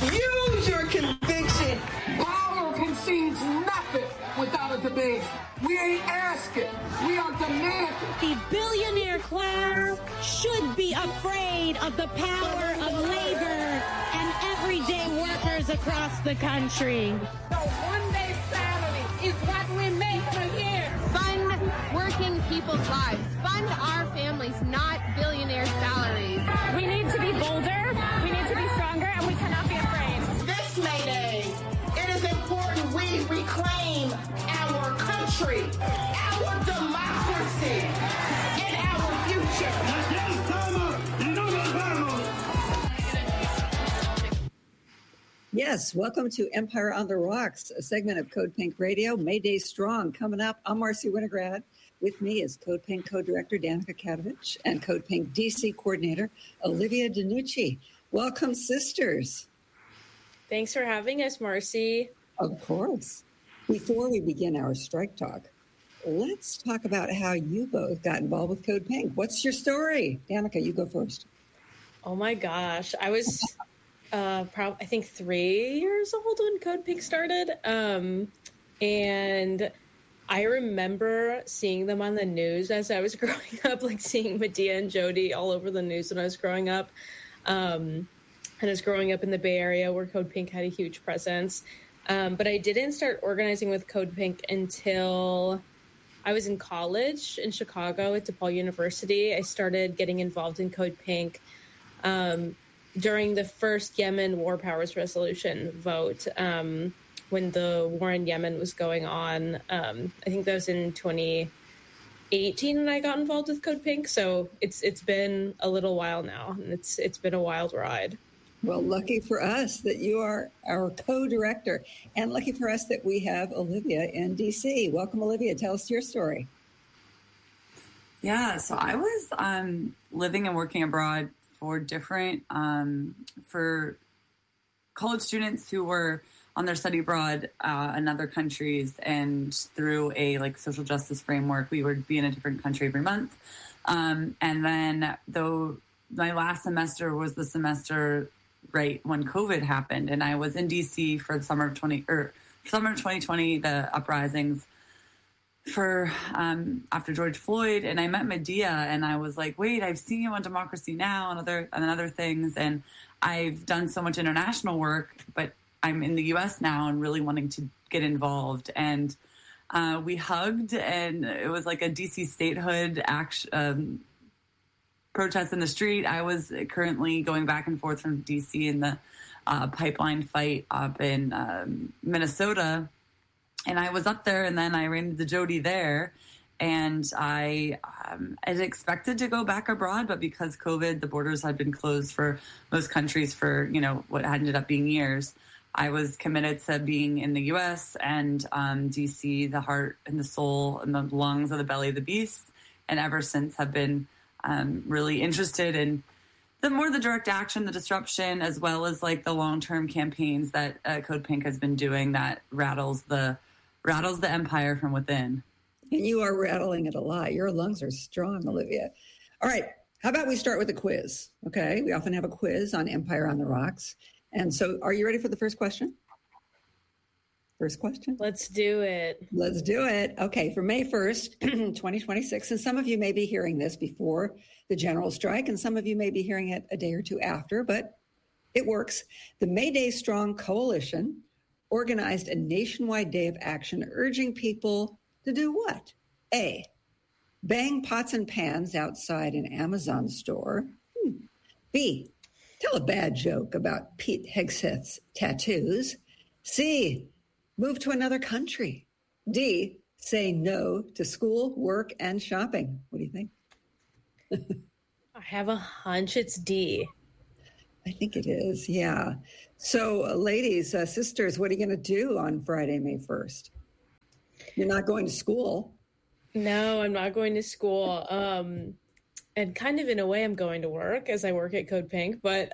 Use your conviction. Power concedes nothing without a debate. We ain't asking. We are demanding. The billionaire class should be afraid of the power of labor and everyday workers across the country. The one-day salary is what we make a year. Fund working people's lives. Fund our families, not billionaire salaries. We need to be bolder, we need to be stronger, and we cannot be afraid. This May Day, it is important we reclaim our country, our democracy, and our future. Yes, welcome to Empire on the Rocks, a segment of Code Pink Radio. May Day Strong coming up. I'm Marcy Winograd. With me is Code Pink Co-Director Danica Katovich and Code Pink DC Coordinator Olivia DeNucci. Welcome, sisters. Thanks for having us, Marcy. Of course. Before we begin our strike talk, let's talk about how you both got involved with Code Pink. What's your story? Danica, you go first. Oh my gosh. I was I think 3 years old when Code Pink started. And I remember seeing them on the news as I was growing up, like seeing Medea and Jody all over the news when I was growing up. And I was growing up in the Bay Area where Code Pink had a huge presence. But I didn't start organizing with Code Pink until I was in college in Chicago at DePaul University. I started getting involved in Code Pink during the first Yemen War Powers Resolution vote, when the war in Yemen was going on. I think that was in 2018 when I got involved with Code Pink. So it's been a little while now, and it's been a wild ride. Well, lucky for us that you are our co-director, and lucky for us that we have Olivia in DC. Welcome, Olivia. Tell us your story. Yeah, so I was living and working abroad for different, for college students who were on their study abroad in other countries, and through a social justice framework, we would be in a different country every month. And then though my last semester was the semester right when COVID happened, and I was in DC for the summer of 2020, the uprisings for after George Floyd, and I met Medea, and I was like, wait, I've seen you on Democracy Now! and other things, and I've done so much international work, but I'm in the U.S. now and really wanting to get involved. And we hugged, and it was like a DC statehood protest in the street. I was currently going back and forth from DC in the pipeline fight up in Minnesota. And I was up there, and then I ran into Jody there, and I had expected to go back abroad, but because COVID, the borders had been closed for most countries for, what ended up being years, I was committed to being in the U.S. and DC, the heart and the soul and the lungs of the belly of the beast, and ever since have been really interested in the direct action, the disruption, as well as the long-term campaigns that Code Pink has been doing that rattles the empire from within. And you are rattling it a lot. Your lungs are strong, Olivia. All right. How about we start with a quiz? Okay. We often have a quiz on Empire on the Rocks. And so are you ready for the first question? First question? Let's do it. Let's do it. Okay. For May 1st, 2026, and some of you may be hearing this before the general strike, and some of you may be hearing it a day or two after, but it works. The May Day Strong Coalition organized a nationwide day of action urging people to do what? A, bang pots and pans outside an Amazon store. B, tell a bad joke about Pete Hegseth's tattoos. C, move to another country. D, say no to school, work, and shopping. What do you think? I have a hunch it's D. I think it is, yeah. So, ladies, sisters, what are you going to do on Friday, May 1st? You're not going to school. No, I'm not going to school. And kind of in a way, I'm going to work as I work at Code Pink. But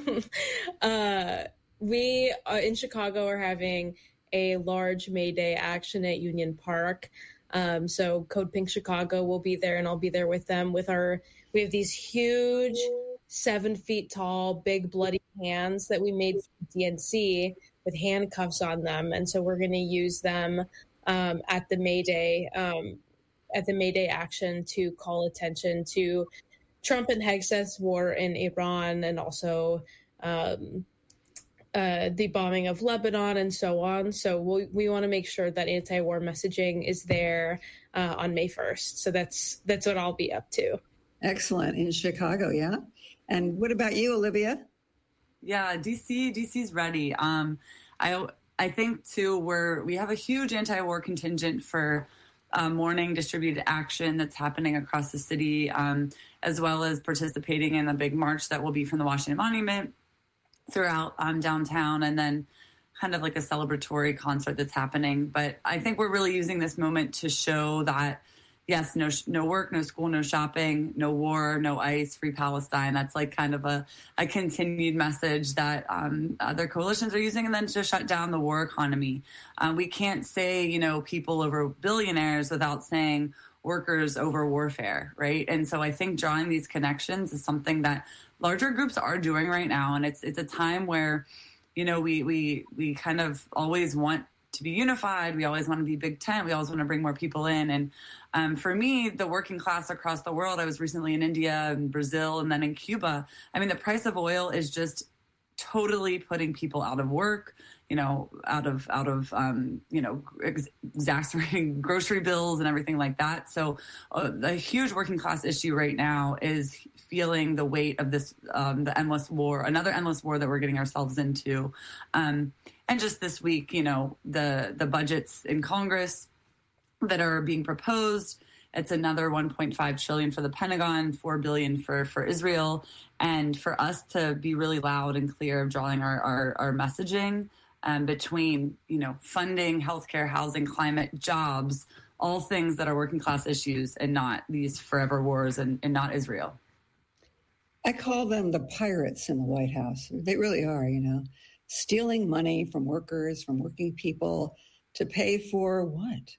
we in Chicago are having a large May Day action at Union Park. So Code Pink Chicago will be there, and I'll be there with them. We have these huge 7 feet tall, big bloody hands that we made for DNC with handcuffs on them. And so we're going to use them at the May Day action to call attention to Trump and Hegseth's war in Iran, and also the bombing of Lebanon and so on. So we want to make sure that anti-war messaging is there on May 1st. So that's what I'll be up to. Excellent. In Chicago, yeah. And what about you, Olivia? Yeah, DC's ready. I think too we have a huge anti-war contingent for morning distributed action that's happening across the city, as well as participating in the big march that will be from the Washington Monument throughout downtown, and then kind of like a celebratory concert that's happening. But I think we're really using this moment to show that, yes, no work, no school, no shopping, no war, no ICE, free Palestine. That's like kind of a continued message that other coalitions are using, and then to shut down the war economy. We can't say, people over billionaires without saying workers over warfare, right? And so I think drawing these connections is something that larger groups are doing right now. And it's a time where, we kind of always want to be unified. We always want to be big tent. We always want to bring more people in. And for me, the working class across the world, I was recently in India and Brazil and then in Cuba. I mean, the price of oil is just totally putting people out of work, out of exacerbating grocery bills and everything like that. So the huge working class issue right now is feeling the weight of this, the endless war, another endless war that we're getting ourselves into. And just this week, the budgets in Congress that are being proposed, it's another $1.5 trillion for the Pentagon, $4 billion for Israel. And for us to be really loud and clear of drawing our messaging between, funding, healthcare, housing, climate, jobs, all things that are working class issues, and not these forever wars and not Israel. I call them the pirates in the White House. They really are, stealing money from workers, from working people to pay for what?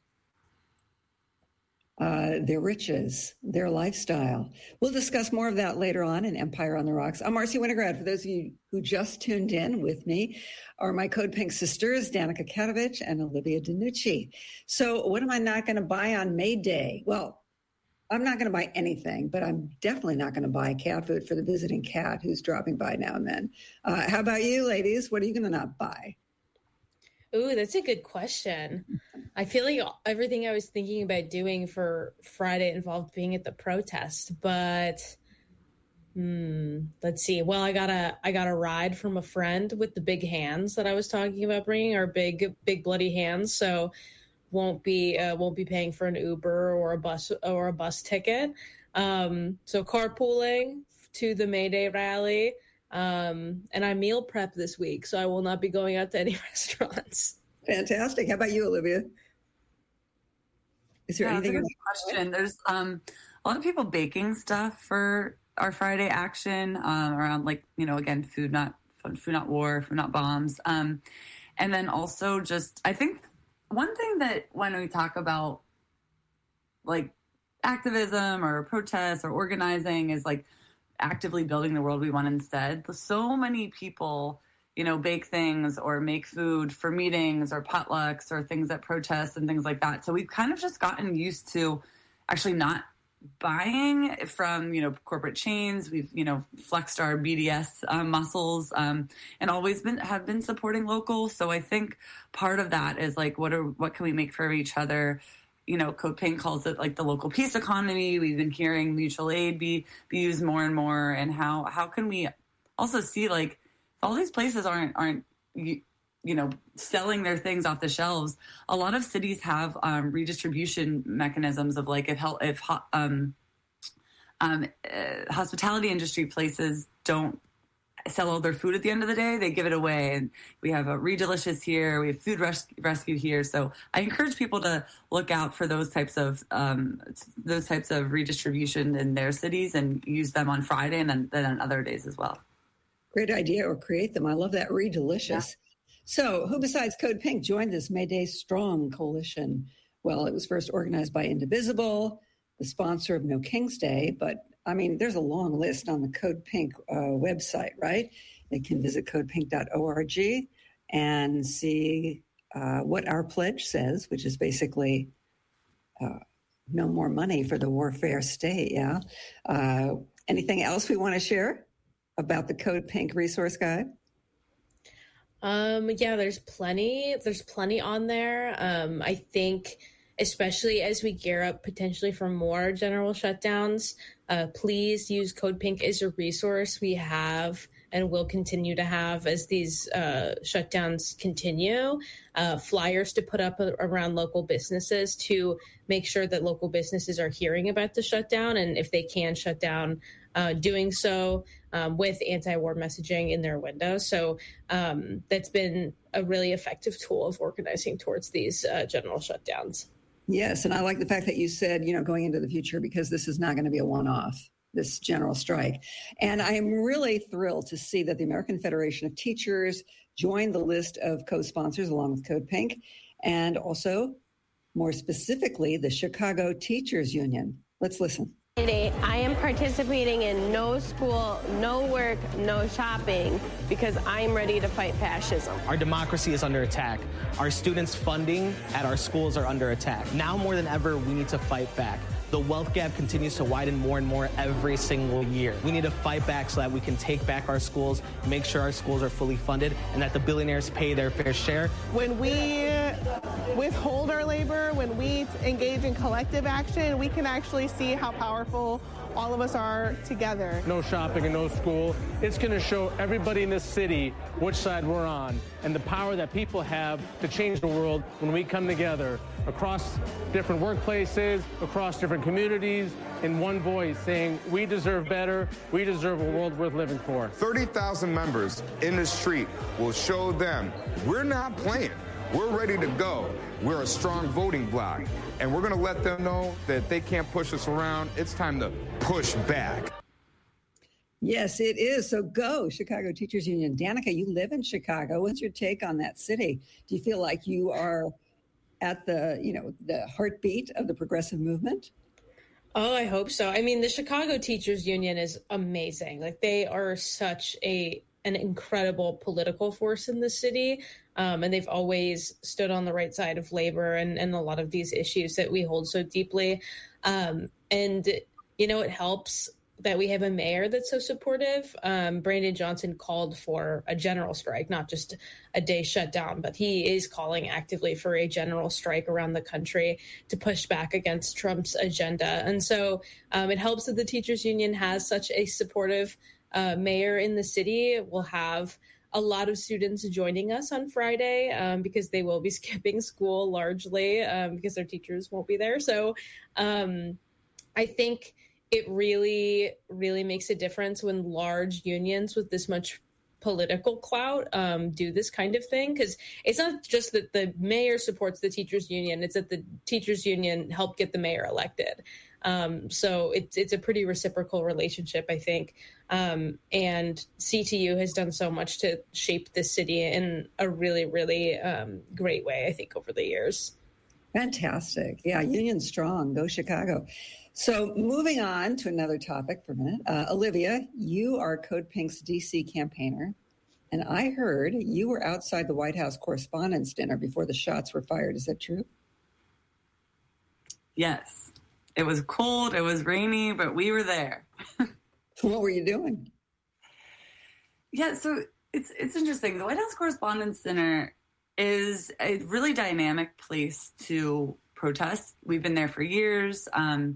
Their riches, their lifestyle. We'll discuss more of that later on in Empire on the Rocks. I'm Marcy Winograd. For those of you who just tuned in with me are my Code Pink sisters, Danica Katovich and Olivia DeNucci. So what am I not going to buy on May Day? Well, I'm not going to buy anything, but I'm definitely not going to buy cat food for the visiting cat who's dropping by now and then. How about you, ladies? What are you going to not buy? Ooh, that's a good question. I feel like everything I was thinking about doing for Friday involved being at the protest, but let's see. Well, I got a ride from a friend with the big hands that I was talking about bringing, our big bloody hands. So won't be paying for an Uber or a bus ticket. So carpooling to the May Day rally. And I meal prep this week, so I will not be going out to any restaurants. Fantastic. How about you, Olivia? Is there anything? That's a good question. There's a lot of people baking stuff for our Friday action around, again, food not war, food not bombs, and then also just I think one thing that when we talk about like activism or protest or organizing is like actively building the world we want instead. So many people, bake things or make food for meetings or potlucks or things at protests and things like that. So we've kind of just gotten used to actually not buying from, corporate chains. We've, flexed our BDS muscles and always have been supporting local. So I think part of that is like, what can we make for each other? Code Pink calls it like the local peace economy. We've been hearing mutual aid be used more and more. And how can we also see like all these places aren't selling their things off the shelves. A lot of cities have redistribution mechanisms of like if hospitality industry places don't sell all their food at the end of the day, they give it away. And we have a Redelicious here. We have Food Rescue here. So I encourage people to look out for those types of redistribution in their cities and use them on Friday and then on other days as well. Great idea, or create them. I love that. Redelicious. Yeah. So who besides Code Pink joined this May Day Strong coalition? Well, it was first organized by Indivisible, the sponsor of No King's Day, but I mean, there's a long list on the Code Pink website, right? They can visit codepink.org and see what our pledge says, which is basically no more money for the warfare state, yeah? Anything else we want to share about the Code Pink resource guide? Yeah, there's plenty on there. I think especially as we gear up potentially for more general shutdowns, please use Code Pink as a resource. We have and will continue to have, as these shutdowns continue, flyers to put up around local businesses to make sure that local businesses are hearing about the shutdown, and if they can shut down, doing so with anti-war messaging in their window. So that's been a really effective tool of organizing towards these general shutdowns. Yes, and I like the fact that you said, going into the future, because this is not going to be a one-off, this general strike. And I am really thrilled to see that the American Federation of Teachers joined the list of co-sponsors along with Code Pink, and also, more specifically, the Chicago Teachers Union. Let's listen. Today, I am participating in no school, no work, no shopping, because I'm ready to fight fascism. Our democracy is under attack. Our students' funding at our schools are under attack. Now more than ever, we need to fight back. The wealth gap continues to widen more and more every single year. We need to fight back so that we can take back our schools, make sure our schools are fully funded, and that the billionaires pay their fair share. When we withhold our labor, when we engage in collective action, we can actually see how powerful all of us are together. No shopping and no school. It's going to show everybody in this city which side we're on and the power that people have to change the world when we come together across different workplaces, across different communities, in one voice saying we deserve better, we deserve a world worth living for. 30,000 members in the street will show them we're not playing. We're ready to go. We're a strong voting bloc, and we're going to let them know that they can't push us around. It's time to push back. Yes, it is. So go, Chicago Teachers Union. Danica, you live in Chicago. What's your take on that city? Do you feel like you are at the heartbeat of the progressive movement? Oh, I hope so. I mean, the Chicago Teachers Union is amazing. Like, they are such an incredible political force in the city. And they've always stood on the right side of labor and a lot of these issues that we hold so deeply. And, it helps that we have a mayor that's so supportive. Brandon Johnson called for a general strike, not just a day shutdown, but he is calling actively for a general strike around the country to push back against Trump's agenda. And so it helps that the teachers union has such a supportive mayor in the city. We'll have a lot of students joining us on Friday because they will be skipping school largely because their teachers won't be there. So I think it really, really makes a difference when large unions with this much political clout do this kind of thing, because it's not just that the mayor supports the teachers union, it's that the teachers union helped get the mayor elected. So it's a pretty reciprocal relationship, I think. And CTU has done so much to shape this city in a really, really great way, I think, over the years. Fantastic. Yeah, Union strong. Go Chicago. So moving on to another topic for a minute. Olivia, you are Code Pink's DC campaigner, and I heard you were outside the White House Correspondents' Dinner before the shots were fired. Is that true? Yes. It was cold, it was rainy, but we were there. What were you doing? Yeah, so it's interesting. The White House Correspondents' Dinner is a really dynamic place to protest. We've been there for years, and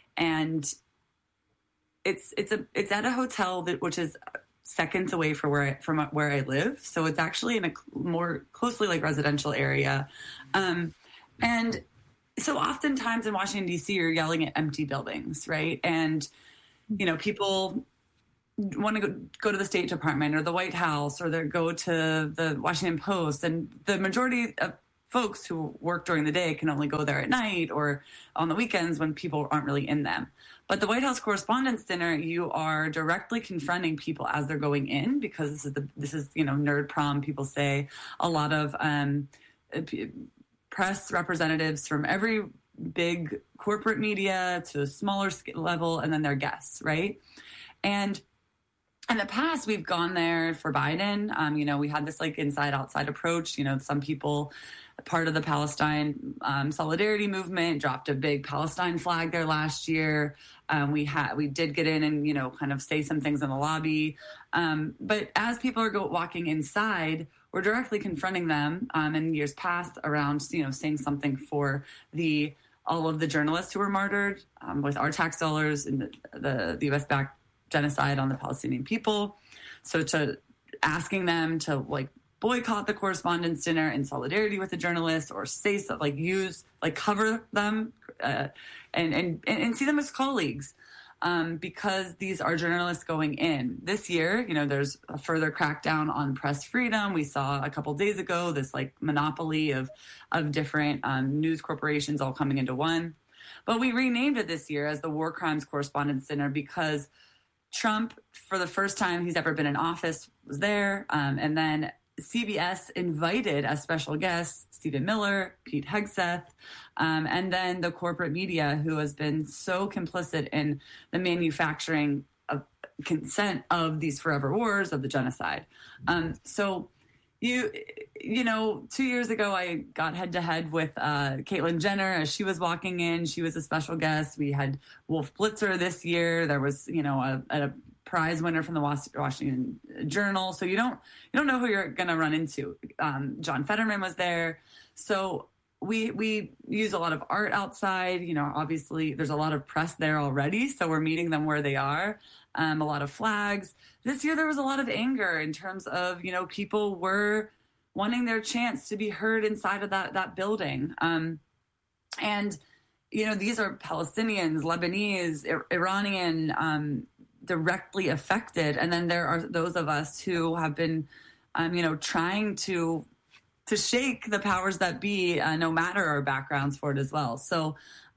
it's at a hotel which is seconds away from where I live. So it's actually in a more closely like residential area, and so oftentimes in Washington, D.C., you're yelling at empty buildings, right? And, people want to go to the State Department or the White House, or they go to the Washington Post. And the majority of folks who work during the day can only go there at night or on the weekends when people aren't really in them. But the White House Correspondents' Dinner, you are directly confronting people as they're going in, because this is nerd prom, people say. A lot of press representatives from every big corporate media to a smaller level, and then their guests, right? And in the past, we've gone there for Biden. We had this like inside-outside approach. Some people, part of the Palestine solidarity movement, dropped a big Palestine flag there last year. We did get in and, kind of say some things in the lobby. But as people are walking inside, we're directly confronting them in years past around, saying something for all of the journalists who were martyred with our tax dollars in the U.S.-backed genocide on the Palestinian people. So to asking them to boycott the Correspondents' Dinner in solidarity with the journalists, or say cover them and see them as colleagues, because these are journalists going in. This year, there's a further crackdown on press freedom. We saw a couple days ago this monopoly of different news corporations all coming into one. But we renamed it this year as the War Crimes Correspondents' Dinner because Trump, for the first time he's ever been in office, was there. And then CBS invited as special guests Stephen Miller, Pete Hegseth, and then the corporate media, who has been so complicit in the manufacturing of consent of these forever wars, of the genocide. So 2 years ago, I got head-to-head with Caitlyn Jenner as she was walking in. She was a special guest. We had Wolf Blitzer this year. There was, a prize winner from the Washington Journal. So you don't know who you're going to run into. John Fetterman was there. So we use a lot of art outside. Obviously there's a lot of press there already. So we're meeting them where they are. A lot of flags. This year there was a lot of anger in terms of, people were wanting their chance to be heard inside of that building. And, these are Palestinians, Lebanese, Iranian, directly affected. And then there are those of us who have been, trying to shake the powers that be, no matter our backgrounds for it as well. So,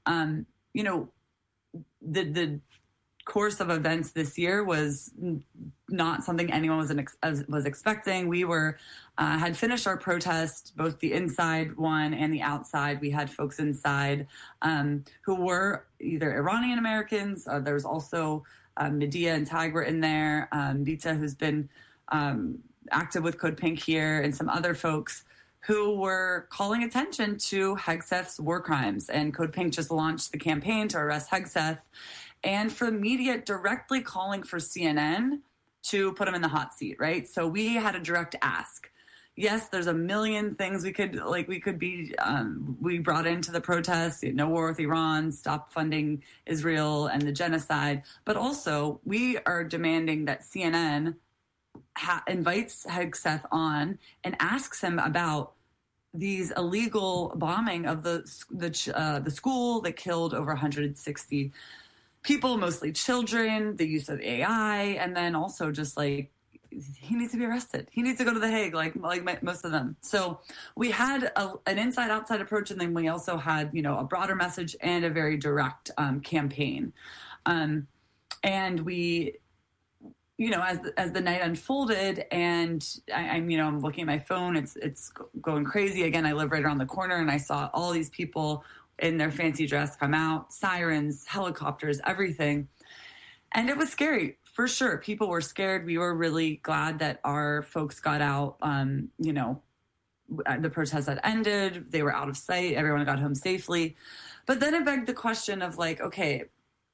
the course of events this year was not something anyone was expecting. We had finished our protest, both the inside one and the outside. We had folks inside who were either Iranian Americans. There was also Medea and Tag were in there. Vita, who's been active with Code Pink here, and some other folks who were calling attention to Hegseth's war crimes. And Code Pink just launched the campaign to arrest Hegseth. And for the media directly calling for CNN to put him in the hot seat, right? So we had a direct ask. Yes, there's a million things we brought into the protest: no war with Iran, stop funding Israel and the genocide. But also we are demanding that CNN invites Hegseth on and asks him about these illegal bombing of the school that killed over 160 people, mostly children, the use of AI, and then also just he needs to be arrested. He needs to go to The Hague, like most of them. So we had an inside-outside approach, and then we also had, a broader message and a very direct campaign. And we, as the night unfolded, and I'm looking at my phone, it's going crazy. Again, I live right around the corner, and I saw all these people in their fancy dress come out, sirens, helicopters, everything. And it was scary, for sure. People were scared. We were really glad that our folks got out. The protest had ended. They were out of sight. Everyone got home safely. But then it begged the question of okay,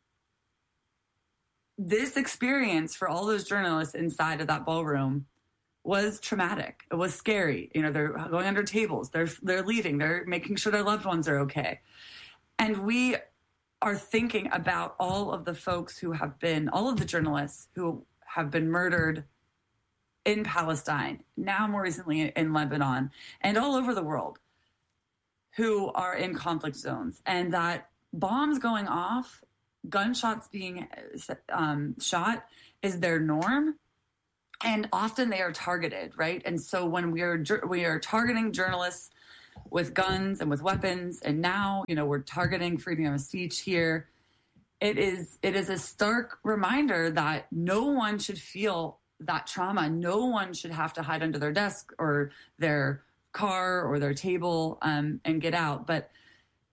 this experience for all those journalists inside of that ballroom was traumatic. It was scary. They're going under tables. They're leaving. They're making sure their loved ones are okay. And we are thinking about all of the folks all of the journalists who have been murdered in Palestine, now more recently in Lebanon, and all over the world, who are in conflict zones. And that bombs going off, gunshots being shot is their norm. And often they are targeted, right? And so when we are targeting journalists with guns and with weapons, and now, we're targeting freedom of speech here, it is a stark reminder that no one should feel that trauma. No one should have to hide under their desk or their car or their table and get out. But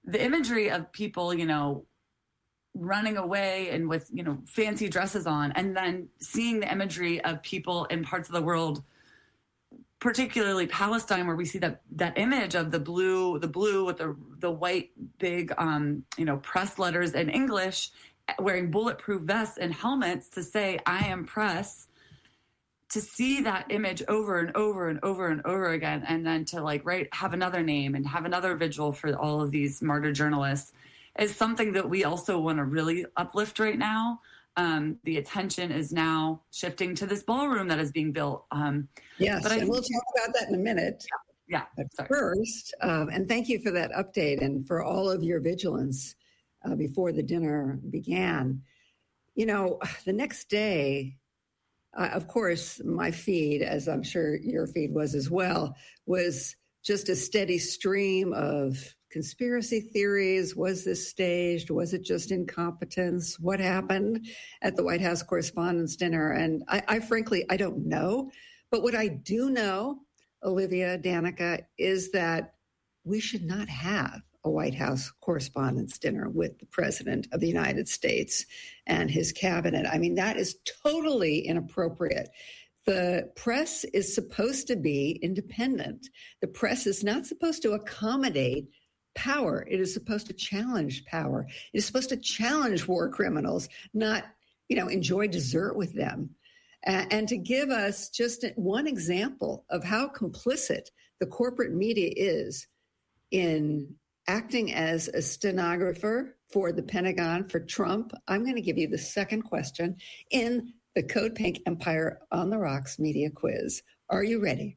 the imagery of people, running away and with, fancy dresses on, and then seeing the imagery of people in parts of the world, particularly Palestine, where we see that image of the blue with the white big, press letters in English, wearing bulletproof vests and helmets to say, I am press, to see that image over and over and over and over again, and then to have another name and have another vigil for all of these martyred journalists is something that we also want to really uplift right now. The attention is now shifting to this ballroom that is being built. Yes, and we'll talk about that in a minute. Yeah. But first, and thank you for that update and for all of your vigilance before the dinner began. The next day, of course, my feed, as I'm sure your feed was as well, was just a steady stream of conspiracy theories. Was this staged? Was it just incompetence? What happened at the White House Correspondents' Dinner? And I frankly, I don't know. But what I do know, Olivia, Danica, is that we should not have a White House Correspondents' Dinner with the President of the United States and his cabinet. I mean, that is totally inappropriate. The press is supposed to be independent. The press is not supposed to accommodate power. It is supposed to challenge power. It is supposed to challenge war criminals, not, enjoy dessert with them. And to give us just one example of how complicit the corporate media is in acting as a stenographer for the Pentagon, for Trump, I'm going to give you the second question in the Code Pink Empire on the Rocks media quiz. Are you ready?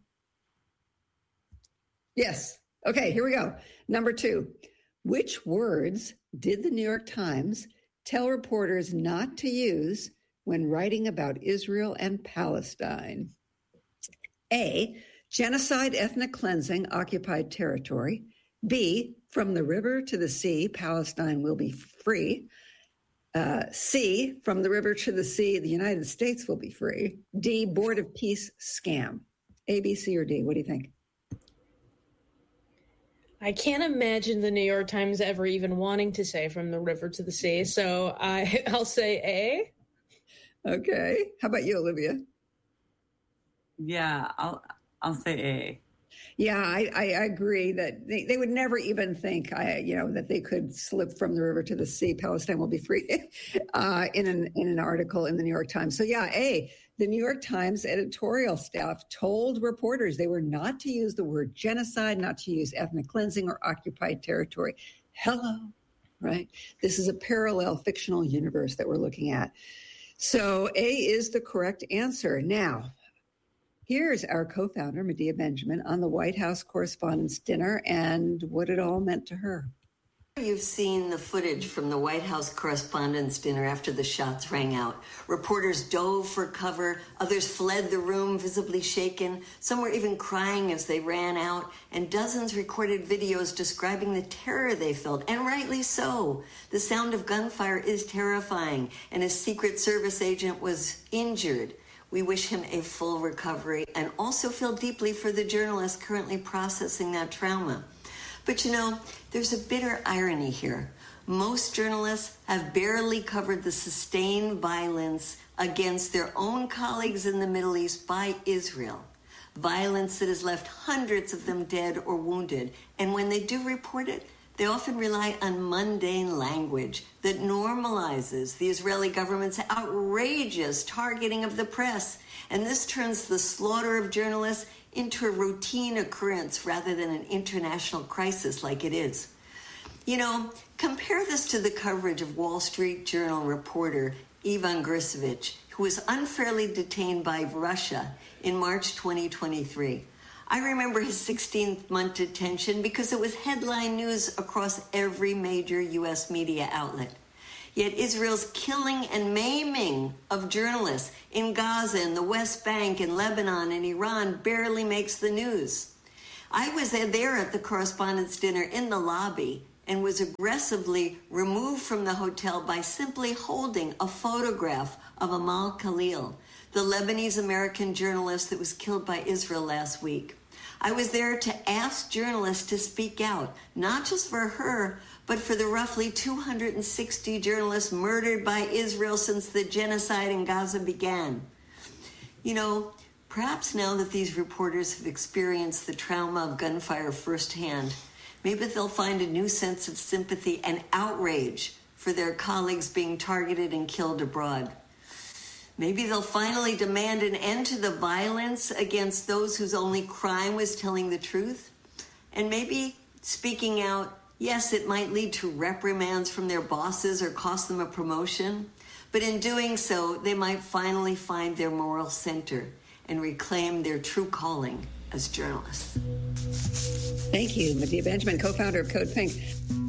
Yes. Okay, here we go. Number 2, which words did the New York Times tell reporters not to use when writing about Israel and Palestine? A, genocide, ethnic cleansing, occupied territory. B, from the river to the sea, Palestine will be free. C, from the river to the sea, the United States will be free. D, Board of Peace scam. A, B, C, or D? What do you think? I can't imagine the New York Times ever even wanting to say from the river to the sea, so I'll say A. Okay. How about you, Olivia? Yeah, I'll say A. Yeah, I agree that they would never even think, that they could slip from the river to the sea. Palestine will be free in an article in the New York Times. So yeah, A, the New York Times editorial staff told reporters they were not to use the word genocide, not to use ethnic cleansing or occupied territory. Hello, right? This is a parallel fictional universe that we're looking at. So A is the correct answer. Now, here's our co-founder, Medea Benjamin, on the White House Correspondents' Dinner and what it all meant to her. You've seen the footage from the White House Correspondents' Dinner after the shots rang out. Reporters dove for cover. Others fled the room, visibly shaken. Some were even crying as they ran out. And dozens recorded videos describing the terror they felt, and rightly so. The sound of gunfire is terrifying, and a Secret Service agent was injured. We wish him a full recovery and also feel deeply for the journalists currently processing that trauma. But there's a bitter irony here. Most journalists have barely covered the sustained violence against their own colleagues in the Middle East by Israel. Violence that has left hundreds of them dead or wounded. And when they do report it, they often rely on mundane language that normalizes the Israeli government's outrageous targeting of the press. And this turns the slaughter of journalists into a routine occurrence rather than an international crisis like it is. Compare this to the coverage of Wall Street Journal reporter Ivan Gersovich, who was unfairly detained by Russia in March 2023. I remember his 16th-month detention because it was headline news across every major U.S. media outlet. Yet Israel's killing and maiming of journalists in Gaza, in the West Bank, in Lebanon, and Iran barely makes the news. I was there at the Correspondents' Dinner in the lobby and was aggressively removed from the hotel by simply holding a photograph of Amal Khalil, the Lebanese-American journalist that was killed by Israel last week. I was there to ask journalists to speak out, not just for her, but for the roughly 260 journalists murdered by Israel since the genocide in Gaza began. You know, perhaps now that these reporters have experienced the trauma of gunfire firsthand, maybe they'll find a new sense of sympathy and outrage for their colleagues being targeted and killed abroad. Maybe they'll finally demand an end to the violence against those whose only crime was telling the truth. And maybe speaking out, yes, it might lead to reprimands from their bosses or cost them a promotion. But in doing so, they might finally find their moral center and reclaim their true calling as journalists. Thank you, Medea Benjamin, co-founder of Code Pink.